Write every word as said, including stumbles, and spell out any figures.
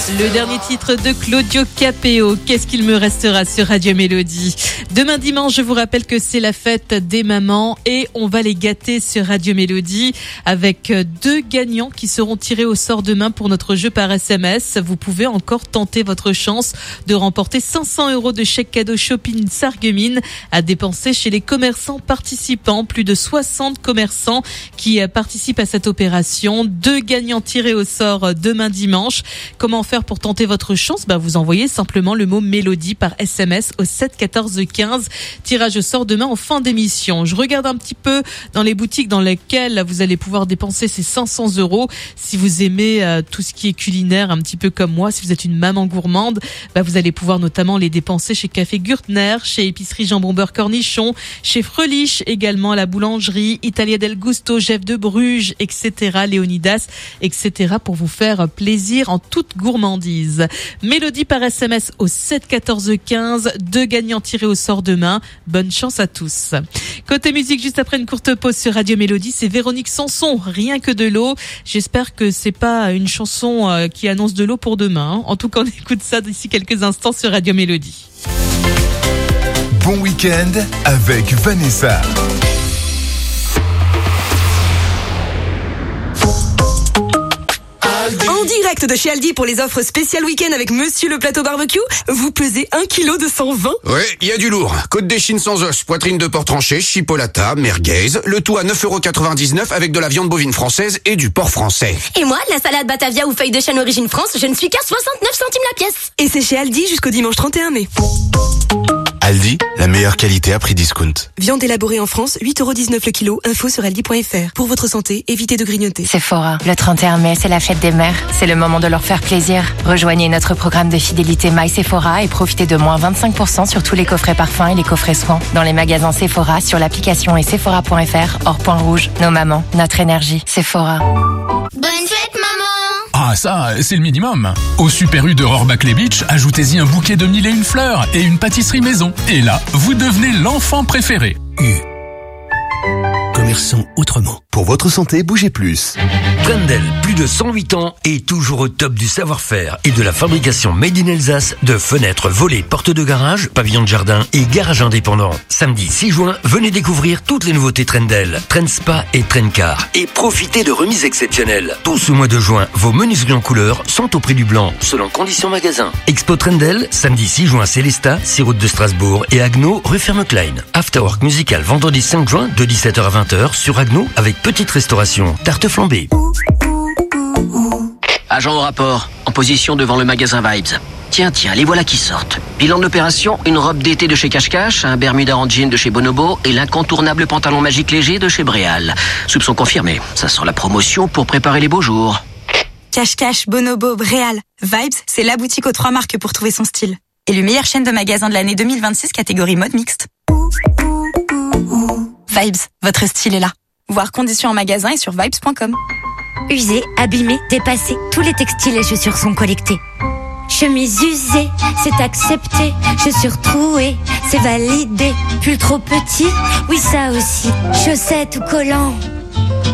Le dernier titre de Claudio Capéo, qu'est-ce qu'il me restera sur Radio Mélodie. Demain dimanche, je vous rappelle que c'est la fête des mamans et on va les gâter sur Radio Mélodie avec deux gagnants qui seront tirés au sort demain pour notre jeu par S M S. Vous pouvez encore tenter votre chance de remporter cinq cents euros de chèque cadeau shopping Sarreguemines à dépenser chez les commerçants participants. Plus de soixante commerçants qui participent à cette opération. Deux gagnants tirés au sort demain dimanche. Comment faire pour tenter votre chance? Bah, vous envoyez simplement le mot Mélodie par S M S au sept quatorze quinze. Tirage au sort demain en fin d'émission. Je regarde un petit peu dans les boutiques dans lesquelles vous allez pouvoir dépenser ces cinq cents euros. Si vous aimez euh, tout ce qui est culinaire, un petit peu comme moi, si vous êtes une maman gourmande, bah, vous allez pouvoir notamment les dépenser chez Café Gürtner, chez Épicerie Jambon Beurre Cornichon, chez Frelich, également la boulangerie, Italia del Gusto, Jeff de Bruges, et cetera, Léonidas, et cetera pour vous faire plaisir en toute gourmandise. Mélodie par S M S au sept quatorze quinze. Deux gagnants tirés au sort demain. Bonne chance à tous. Côté musique, juste après une courte pause sur Radio Mélodie, c'est Véronique Sanson, Rien que de l'eau. J'espère que c'est pas une chanson qui annonce de l'eau pour demain. En tout cas, on écoute ça d'ici quelques instants sur Radio Mélodie. Bon week-end avec Vanessa. En direct de chez Aldi pour les offres spéciales week-end avec Monsieur le Plateau Barbecue, vous pesez un kilo de cent vingt. Ouais, il y a du lourd. Côte d'échine sans os, poitrine de porc tranché, chipolata, merguez, le tout à neuf euros quatre-vingt-dix-neuf avec de la viande bovine française et du porc français. Et moi, la salade Batavia ou feuille de chêne origine France, je ne suis qu'à soixante-neuf centimes la pièce. Et c'est chez Aldi jusqu'au dimanche trente et un mai. Aldi, la meilleure qualité à prix discount. Viande élaborée en France, huit euros dix-neuf le kilo. Info sur aldi point f r. Pour votre santé, évitez de grignoter. Sephora, le trente et un mai, c'est la fête des mères. C'est le moment de leur faire plaisir. Rejoignez notre programme de fidélité My Sephora et profitez de moins vingt-cinq pour cent sur tous les coffrets parfums et les coffrets soins. Dans les magasins Sephora, sur l'application et sephora point f r, hors point rouge. Nos mamans, notre énergie. Sephora. Bonne fête, maman! Ah ça, c'est le minimum. Au Super U de Rohrbach-les Beach, ajoutez-y un bouquet de mille et une fleurs et une pâtisserie maison. Et là, vous devenez l'enfant préféré. U. Commerçons autrement. Pour votre santé, bougez plus. Trendel, plus de cent huit ans et toujours au top du savoir-faire et de la fabrication made in Alsace de fenêtres, volets, portes de garage, pavillons de jardin et garage indépendant. Samedi six juin, venez découvrir toutes les nouveautés Trendel, Trendspa et Trendcar et profitez de remises exceptionnelles. Tout ce mois de juin, vos menuiseries en couleur sont au prix du blanc, selon conditions magasin. Expo Trendel, samedi six juin, Célestat, six route de Strasbourg et Agno, rue Ferme-Klein. Afterwork musical vendredi cinq juin de dix-sept heures à vingt heures sur Agno avec petite restauration, tarte flambée. Agent au rapport, en position devant le magasin Vibes. Tiens, tiens, les voilà qui sortent. Bilan de l'opération, une robe d'été de chez Cache Cache, un Bermuda en jean de chez Bonobo et l'incontournable pantalon magique léger de chez Bréal. Soupçon confirmé, ça sent la promotion pour préparer les beaux jours. Cache Cache, Bonobo, Bréal. Vibes, c'est la boutique aux trois marques pour trouver son style. Et le meilleur chaîne de magasins de l'année deux mille vingt-six, catégorie mode mixte. Vibes, votre style est là. Voir conditions en magasin et sur vibes point com. Usé, abîmé, dépassé, tous les textiles et chaussures sont collectés. Chemise usée, c'est accepté. Chaussures trouées, c'est validé. Pull trop petit, oui ça aussi. Chaussettes ou collants,